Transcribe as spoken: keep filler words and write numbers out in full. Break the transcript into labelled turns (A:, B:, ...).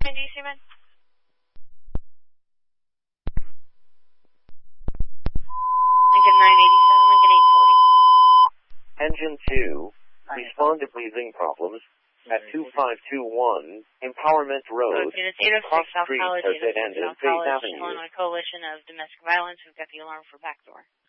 A: Lincoln, D C, man? Lincoln nine eighty-seven, Lincoln eight forty.
B: Engine two, respond to breathing problems at two five two one Empowerment Road,
A: So, it's eight oh
B: Cross
A: six South
B: Street,
A: College,
B: or
A: eight oh
B: dead
A: six
B: end in
A: South
B: Faith
A: College,
B: Avenue.
A: Illinois Coalition of Domestic Violence. We've got the alarm for back door.